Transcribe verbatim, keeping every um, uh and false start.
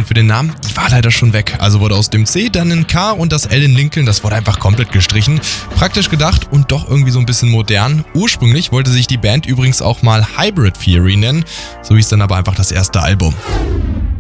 für den Namen, die war leider schon weg. Also wurde aus dem C dann ein K und das L in Lincoln, das wurde einfach komplett gestrichen. Praktisch gedacht und doch irgendwie so ein bisschen modern. Ursprünglich wollte sich die Band übrigens auch mal Hybrid Theory nennen, so hieß dann aber einfach das erste Album.